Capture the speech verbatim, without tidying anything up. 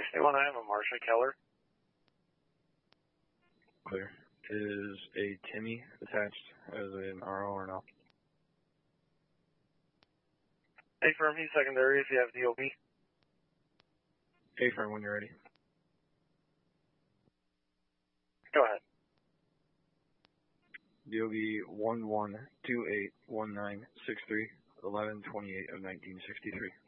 sixty one, I am a Marsha Keller. Clear. Is a Timmy attached as an R O or no? A firm, he's secondary if you have D O B. A firm when you're ready. Go ahead. D O B one one two eight one nine six three eleven twenty eight of nineteen sixty three.